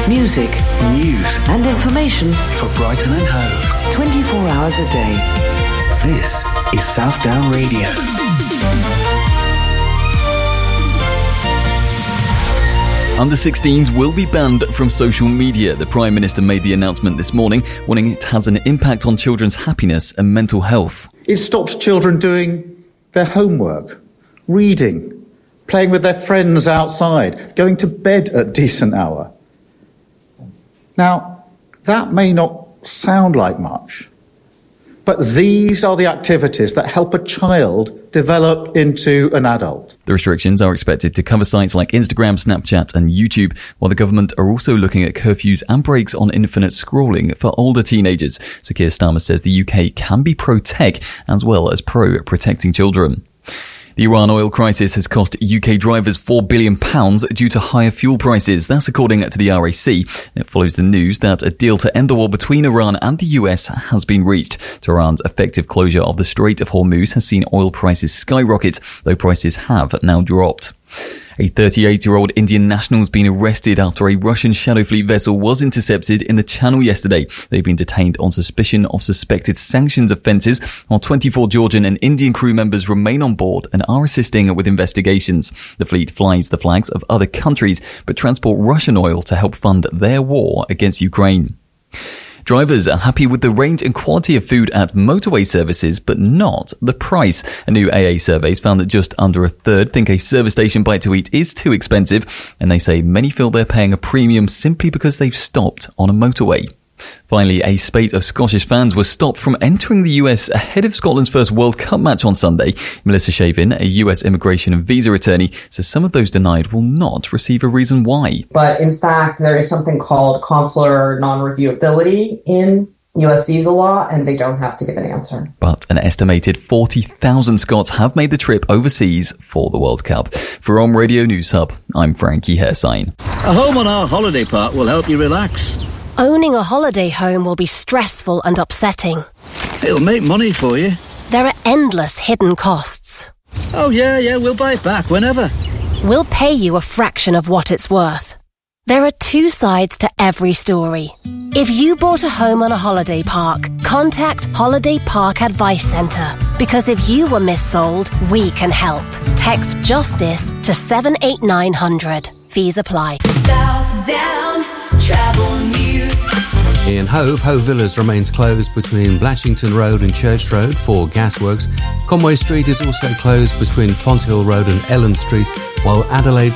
music, news and information for Brighton and Hove. 24 hours a day. This is Southdown Radio. Under-16s will be banned from social media. The Prime Minister made the announcement this morning, warning it has an impact on children's happiness and mental health. It stops children doing their homework, reading, playing with their friends outside, going to bed at a decent hour. Now, that may not sound like much, but these are the activities that help a child develop into an adult. The restrictions are expected to cover sites like Instagram, Snapchat and YouTube, while the government are also looking at curfews and breaks on infinite scrolling for older teenagers. Sir Keir Starmer says the UK can be pro-tech as well as pro-protecting children. The Iran oil crisis has cost UK drivers £4 billion due to higher fuel prices. That's according to the RAC. It follows the news that a deal to end the war between Iran and the US has been reached. Tehran's effective closure of the Strait of Hormuz has seen oil prices skyrocket, though prices have now dropped. A 38-year-old Indian national has been arrested after a Russian Shadow Fleet vessel was intercepted in the Channel yesterday. They've been detained on suspicion of suspected sanctions offences, while 24 Georgian and Indian crew members remain on board and are assisting with investigations. The fleet flies the flags of other countries, but transport Russian oil to help fund their war against Ukraine. Drivers are happy with the range and quality of food at motorway services, but not the price. A new AA survey found that just under a third think a service station bite to eat is too expensive, and they say many feel they're paying a premium simply because they've stopped on a motorway. Finally, a spate of Scottish fans were stopped from entering the US ahead of Scotland's first World Cup match on Sunday. Melissa Shavin, a US immigration and visa attorney, says some of those denied will not receive a reason why. But in fact, there is something called consular non-reviewability in US visa law, and they don't have to give an answer. But an estimated 40,000 Scots have made the trip overseas for the World Cup. For On Radio News Hub, I'm Frankie Hairsign. A home on our holiday park will help you relax. Owning a holiday home will be stressful and upsetting. It'll make money for you. There are endless hidden costs. Oh, yeah, we'll buy it back whenever. We'll pay you a fraction of what it's worth. There are two sides to every story. If you bought a home on a holiday park, contact Holiday Park Advice Centre. Because if you were missold, we can help. Text JUSTICE to 78900. Fees apply. Southdown Travel News. In Hove Villas remains closed between Blatchington Road and Church Road for gasworks. Conway Street is also closed between Fonthill Road and Ellen Street, while Adelaide